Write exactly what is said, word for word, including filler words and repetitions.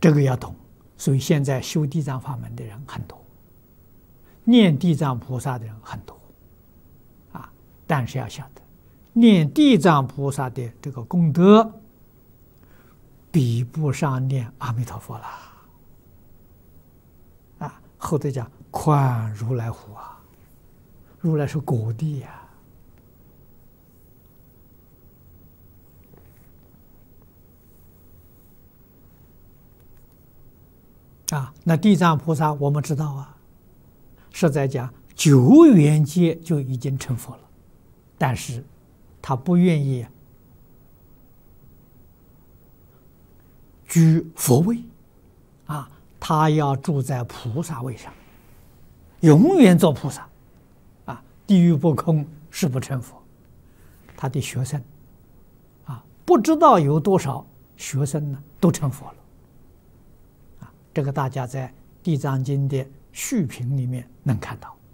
这个要懂。所以现在修地藏法门的人很多，念地藏菩萨的人很多，啊，但是要晓得，念地藏菩萨的这个功德，比不上念阿弥陀佛了。啊，后头讲宽如来湖啊，如来是果地呀。啊，那地藏菩萨我们知道啊，是在讲九缘界就已经成佛了，但是他不愿意居佛位，啊，他要住在菩萨位上，永远做菩萨，啊，地狱不空，誓不成佛。他的学生，啊，不知道有多少学生呢，都成佛了。这个大家在《地藏经》的序品里面能看到。